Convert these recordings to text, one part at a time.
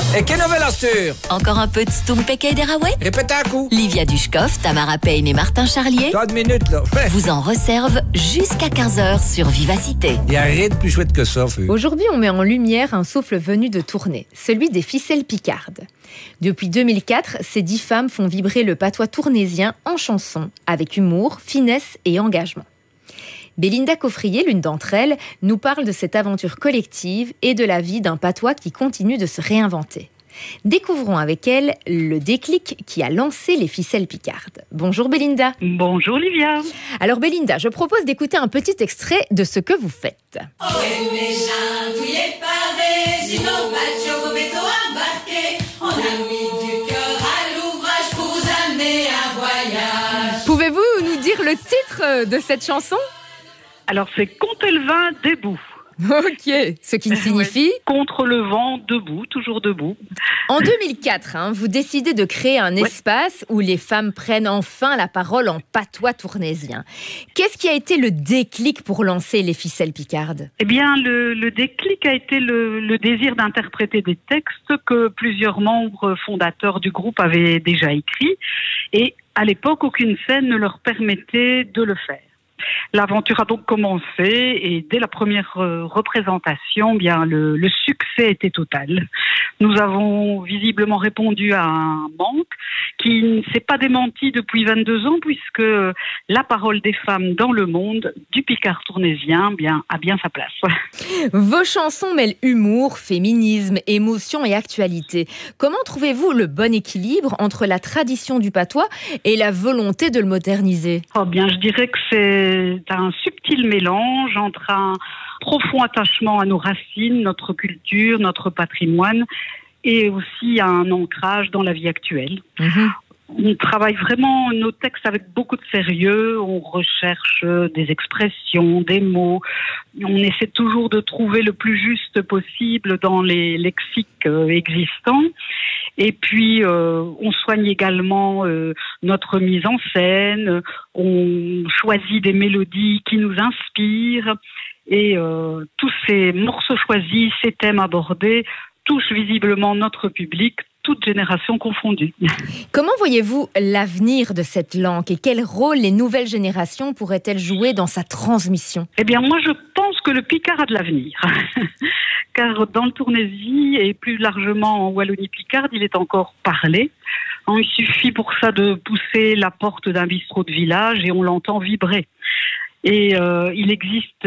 Et quelle nouvelle Astur? Encore un peu de Stumpeke et des Raouettes? Répète un coup. Livia Dushkov, Tamara Payne et Martin Charlier 3 minutes, là. Ouais. vous en réservent jusqu'à 15h sur Vivacité. Il n'y a rien de plus chouette que ça, Feu. Aujourd'hui, on met en lumière un souffle venu de Tournai, celui des ficelles picardes. Depuis 2004, ces 10 femmes font vibrer le patois tournaisien en chanson, avec humour, finesse et engagement. Belinda Coffrier, l'une d'entre elles, nous parle de cette aventure collective et de la vie d'un patois qui continue de se réinventer. Découvrons avec elle le déclic qui a lancé les ficelles picardes. Bonjour Belinda. Bonjour Livia. Alors Belinda, je propose d'écouter un petit extrait de ce que vous faites. Pouvez-vous nous dire le titre de cette chanson ? Alors c'est contre le vin debout. Ok, ce qui signifie... Contre le vent debout, toujours debout. En 2004, vous décidez de créer un espace où les femmes prennent enfin la parole en patois tournaisien. Qu'est-ce qui a été le déclic pour lancer les ficelles picardes ? Eh bien, le déclic a été le désir d'interpréter des textes que plusieurs membres fondateurs du groupe avaient déjà écrits. Et à l'époque, aucune scène ne leur permettait de le faire. L'aventure a donc commencé et dès la première représentation, bien le succès était total. Nous avons visiblement répondu à un manque qui ne s'est pas démenti depuis 22 ans puisque la parole des femmes dans le monde du picard tournaisien a bien sa place. Vos chansons mêlent humour, féminisme, émotion et actualité. Comment trouvez-vous le bon équilibre entre la tradition du patois et la volonté de le moderniser ? Oh bien, je dirais que c'est un subtil mélange entre un profond attachement à nos racines, notre culture, notre patrimoine et aussi un ancrage dans la vie actuelle. On travaille vraiment nos textes avec beaucoup de sérieux, on recherche des expressions, des mots, on essaie toujours de trouver le plus juste possible dans les lexiques existants. Et puis, on soigne également notre mise en scène, on choisit des mélodies qui nous inspirent et tous ces morceaux choisis, ces thèmes abordés touchent visiblement notre public, toutes générations confondues. Comment voyez-vous l'avenir de cette langue et quel rôle les nouvelles générations pourraient-elles jouer dans sa transmission ? Eh bien, moi, je pense que le picard a de l'avenir. Car dans le Tournaisie et plus largement en Wallonie-Picarde, il est encore parlé. Il suffit pour ça de pousser la porte d'un bistrot de village et on l'entend vibrer. Et il existe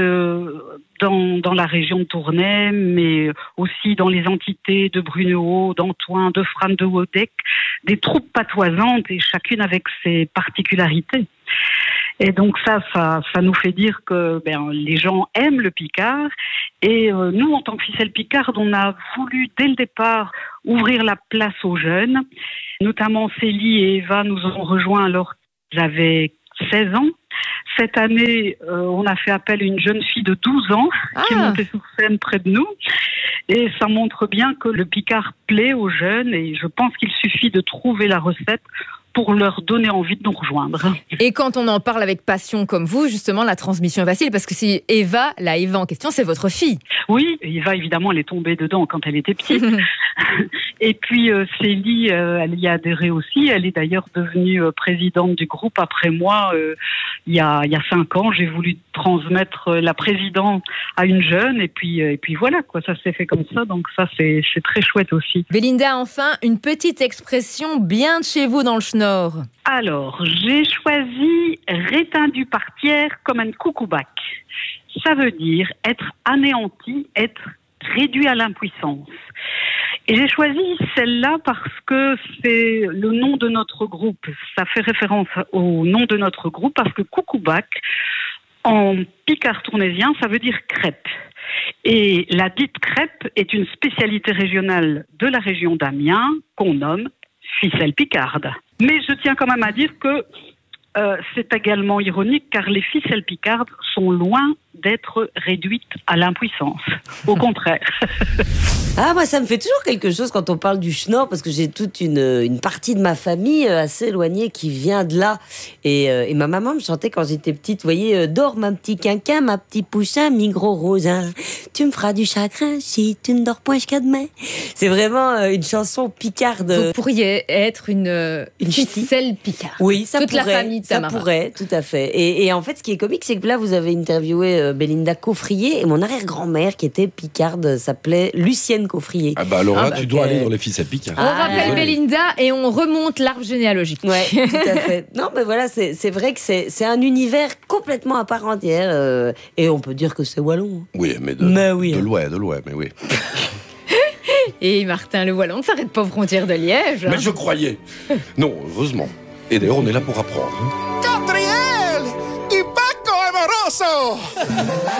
dans la région de Tournai, mais aussi dans les entités de Brunehaut, d'Antoing, de Frane, de Wodec, des troupes patoisantes et chacune avec ses particularités. Et donc ça nous fait dire que les gens aiment le picard. Et nous, en tant que ficelle picarde, on a voulu dès le départ ouvrir la place aux jeunes. Notamment Célie et Eva nous ont rejoints alors qu'ils avaient 16 ans. Cette année, on a fait appel à une jeune fille de 12 ans qui est montée sur scène près de nous. Et ça montre bien que le picard plaît aux jeunes et je pense qu'il suffit de trouver la recette pour leur donner envie de nous rejoindre. Et quand on en parle avec passion comme vous, justement, la transmission est facile parce que si Eva en question, c'est votre fille. Oui, Eva, évidemment, elle est tombée dedans quand elle était petite. Et puis Célie, elle y a adhéré aussi. Elle est d'ailleurs devenue présidente du groupe après moi. Il y a 5 ans, j'ai voulu transmettre la présidence à une jeune et puis voilà, quoi, ça s'est fait comme ça. Donc ça, c'est très chouette aussi. Belinda, enfin, une petite expression bien de chez vous dans le Schnorr. Alors, j'ai choisi « rétindu par tiers comme un coucoubac ». Ça veut dire être anéanti, être réduit à l'impuissance. Et j'ai choisi celle-là parce que c'est le nom de notre groupe. Ça fait référence au nom de notre groupe parce que coucoubac, en picard tournaisien, ça veut dire crêpe. Et la dite crêpe est une spécialité régionale de la région d'Amiens qu'on nomme ficelle picarde. Mais je tiens quand même à dire que c'est également ironique car les ficelles picardes sont loin d'être réduites à l'impuissance. Au contraire. Ah, moi, ça me fait toujours quelque chose quand on parle du schnorr, parce que j'ai toute une partie de ma famille assez éloignée qui vient de là. Et ma maman me chantait quand j'étais petite, vous voyez, dors ma petit quinquin, ma petit poussin, mi gros rosin. Tu me feras du chagrin si tu ne dors point jusqu'à demain. C'est vraiment une chanson picarde. Vous pourriez être une ficelle picarde. Oui, ça Toute pourrait. la famille de ça Tamara. pourrait, tout à fait. Et en fait, ce qui est comique, c'est que là, vous avez interviewé Belinda Coffrier, et mon arrière-grand-mère, qui était picarde, s'appelait Lucienne Coffrier. Ah bah alors là, tu dois aller dans les ficelles picardes. On rappelle désolé. Belinda et on remonte l'arbre généalogique. Ouais, tout à fait. Non, mais voilà, c'est vrai que c'est un univers complètement à part entière, et on peut dire que c'est wallon. Oui, mais oui, de loin, mais oui. Et Martin Le Wallon ne s'arrête pas aux frontières de Liège. Mais je croyais. Non, heureusement. Et d'ailleurs, on est là pour apprendre. Catriel y Paco Amoroso.